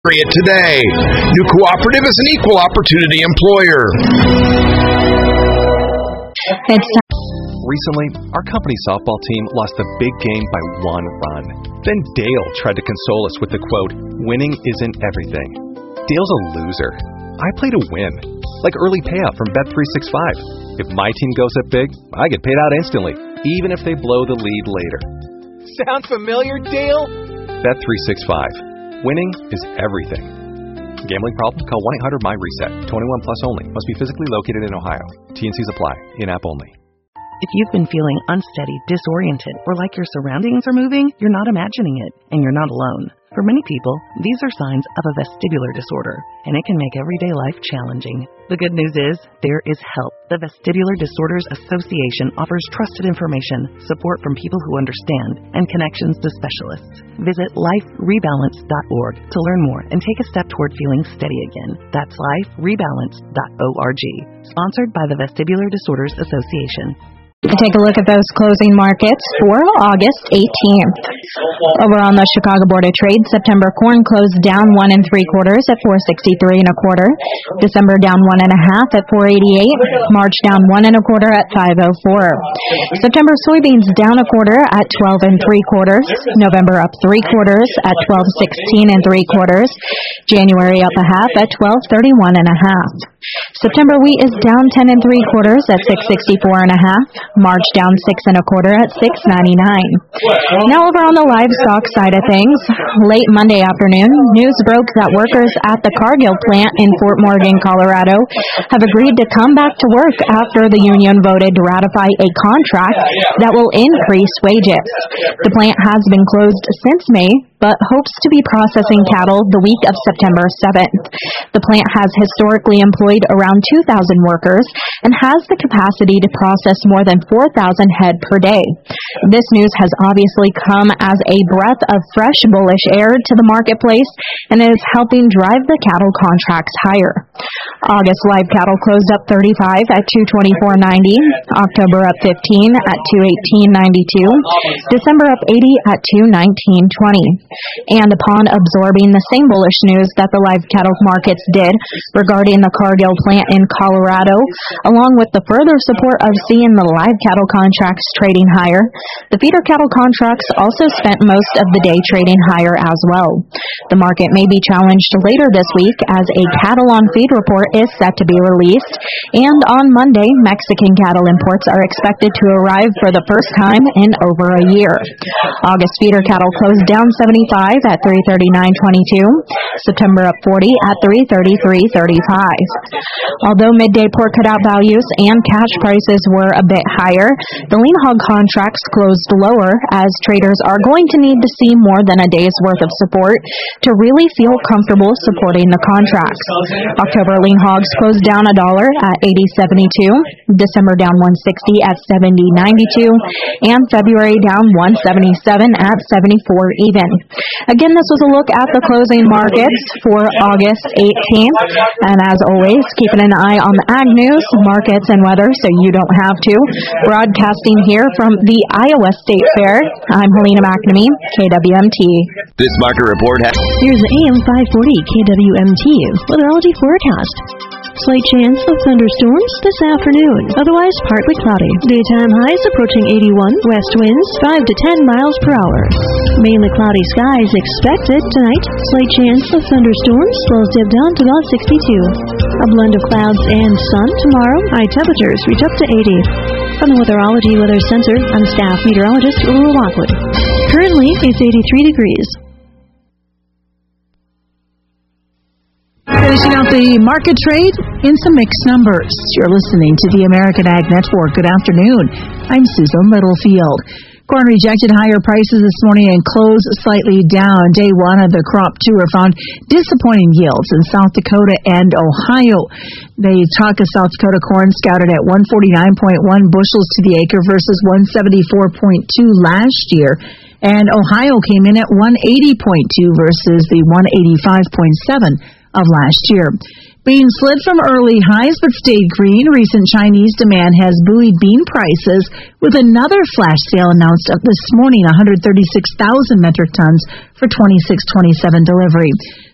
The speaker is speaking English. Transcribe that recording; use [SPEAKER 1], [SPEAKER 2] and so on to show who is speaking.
[SPEAKER 1] it today. New Cooperative is an equal opportunity employer.
[SPEAKER 2] Recently, our company softball team lost the big game by 1 run. Then Dale tried to console us with the quote, "Winning isn't everything." Dale's a loser. I play to win, like early payout from Bet365. If my team goes up big, I get paid out instantly, even if they blow the lead later. Sound familiar, Dale? Bet365. Winning is everything. Gambling problem? Call 1-800-MY-RESET. 21 plus only. Must be physically located in Ohio. T&Cs apply. In-app only.
[SPEAKER 3] If you've been feeling unsteady, disoriented, or like your surroundings are moving, you're not imagining it, and you're not alone. For many people, these are signs of a vestibular disorder, and it can make everyday life challenging. The good news is, there is help. The Vestibular Disorders Association offers trusted information, support from people who understand, and connections to specialists. Visit liferebalance.org to learn more and take a step toward feeling steady again. That's liferebalance.org. Sponsored by the Vestibular Disorders Association.
[SPEAKER 4] Take a look at those closing markets for August 18th. Over on the Chicago Board of Trade, September corn closed down 1 3/4 at $4.63 1/4. December down 1 1/2 at $4.88. March down 1 1/4 at $5.04. September soybeans down 1/4 at 12 3/4. November up 3/4 at $12.16 3/4. January up 1/2 at $12.31 1/2. September wheat is down 10 3/4 at $6.64 1/2. March down 6 1/4 at $6.99. Now over on the livestock side of things, late Monday afternoon, news broke that workers at the Cargill plant in Fort Morgan, Colorado, have agreed to come back to work after the union voted to ratify a contract that will increase wages. The plant has been closed since May, but hopes to be processing cattle the week of September 7th. The plant has historically employed around 2,000 workers and has the capacity to process more than 4,000 head per day. This news has obviously come as a breath of fresh bullish air to the marketplace and is helping drive the cattle contracts higher. August live cattle closed up 35 at $224.90, October up 15 at $218.92, December up 80 at $219.20. And upon absorbing the same bullish news that the live cattle markets did regarding the Cargill plant in Colorado, along with the further support of seeing the live cattle contracts trading higher, the feeder cattle contracts also spent most of the day trading higher as well. The market may be challenged later this week as a cattle on feed report is set to be released, and on Monday, Mexican cattle imports are expected to arrive for the first time in over a year. August feeder cattle closed down 75 at $339.22, September up 40 at $333.35. Although midday pork cutout values and cash prices were a bit higher, the lean hog contracts closed lower as traders are going to need to see more than a day's worth of support to really feel comfortable supporting the contracts. October lean hogs closed down $1 at $80.72, December down $1.60 at $70.92, and February down $1.77 at $74 even. Again, this was a look at the closing markets for August 18th. And as always, keeping an eye on the ag news, markets, and weather so you don't have to. Broadcasting here from the Iowa State Fair, I'm Helena McNamee, KWMT.
[SPEAKER 1] This market report has...
[SPEAKER 5] Here's the AM 540 KWMT weatherology forecast. Slight chance of thunderstorms this afternoon, otherwise partly cloudy. Daytime highs approaching 81, west winds 5 to 10 miles per hour. Mainly cloudy skies expected tonight. Slight chance of thunderstorms, lows dip down to about 62. A blend of clouds and sun tomorrow. High temperatures reach up to 80. From the Weatherology Weather Center, I'm staff meteorologist Laura Lockwood. Currently, it's 83 degrees.
[SPEAKER 6] Finishing out the market trade in some mixed numbers. You're listening to the American Ag Network. Good afternoon. I'm Susan Littlefield. Corn rejected higher prices this morning and closed slightly down. Day one of the crop tour found disappointing yields in South Dakota and Ohio. The Talk of South Dakota corn scouted at 149.1 bushels to the acre versus 174.2 last year. And Ohio came in at 180.2 versus the 185.7 of last year. Beans slid from early highs but stayed green. Recent Chinese demand has buoyed bean prices with another flash sale announced this morning, 136,000 metric tons for 26-27 delivery.